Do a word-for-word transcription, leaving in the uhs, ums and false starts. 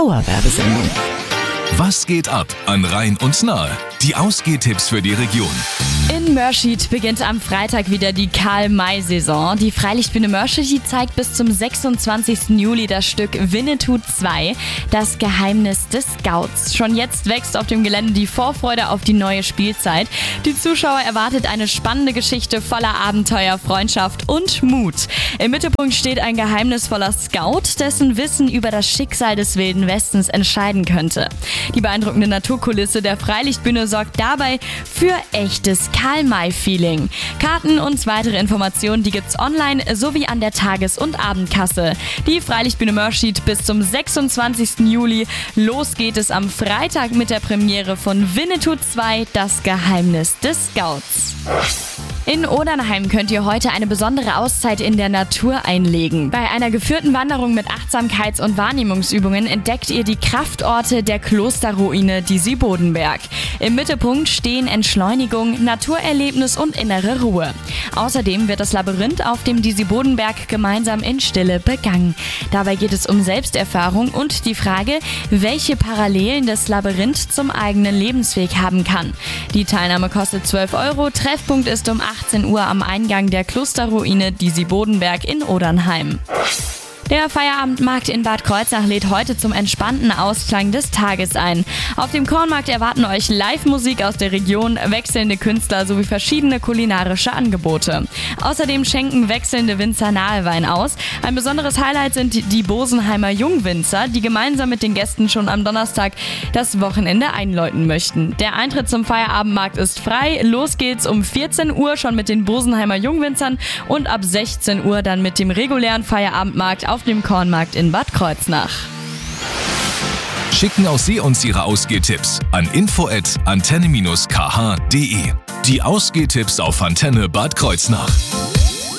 Dauerwerbesendung. Was geht ab an Rhein und Nahe? Die Ausgehtipps für die Region. In Mörschid beginnt am Freitag wieder die Karl-May-Saison. Die Freilichtbühne Mörschid zeigt bis zum sechsundzwanzigsten Juli das Stück Winnetou zwei, das Geheimnis des Scouts. Schon jetzt wächst auf dem Gelände die Vorfreude auf die neue Spielzeit. Die Zuschauer erwartet eine spannende Geschichte voller Abenteuer, Freundschaft und Mut. Im Mittelpunkt steht ein geheimnisvoller Scout, dessen Wissen über das Schicksal des Wilden Westens entscheiden könnte. Die beeindruckende Naturkulisse der Freilichtbühne sorgt dabei für echtes Karl-May-Feeling. Karten und weitere Informationen, die gibt's online sowie an der Tages- und Abendkasse. Die Freilichtbühne Mörschid bis zum sechsundzwanzigsten Juli. Los geht es am Freitag mit der Premiere von Winnetou zwei, das Geheimnis des Scouts. In Odernheim könnt ihr heute eine besondere Auszeit in der Natur einlegen. Bei einer geführten Wanderung mit Achtsamkeits- und Wahrnehmungsübungen entdeckt ihr die Kraftorte der Klosterruine Disi-Bodenberg. Im Mittelpunkt stehen Entschleunigung, Naturerlebnis und innere Ruhe. Außerdem wird das Labyrinth auf dem Disi-Bodenberg gemeinsam in Stille begangen. Dabei geht es um Selbsterfahrung und die Frage, welche Parallelen das Labyrinth zum eigenen Lebensweg haben kann. Die Teilnahme kostet zwölf Euro, Treffpunkt ist um achtzehn Uhr am Eingang der Klosterruine Disi-Bodenberg in Odernheim. Der Feierabendmarkt in Bad Kreuznach lädt heute zum entspannten Ausklang des Tages ein. Auf dem Kornmarkt erwarten euch Live-Musik aus der Region, wechselnde Künstler sowie verschiedene kulinarische Angebote. Außerdem schenken wechselnde Winzer Nahewein aus. Ein besonderes Highlight sind die Bosenheimer Jungwinzer, die gemeinsam mit den Gästen schon am Donnerstag das Wochenende einläuten möchten. Der Eintritt zum Feierabendmarkt ist frei. Los geht's um vierzehn Uhr schon mit den Bosenheimer Jungwinzern und ab sechzehn Uhr dann mit dem regulären Feierabendmarkt auf dem Kornmarkt in Bad Kreuznach. Schicken auch Sie uns Ihre Ausgehtipps an info at antenne dash k h punkt de. Die Ausgehtipps auf Antenne Bad Kreuznach.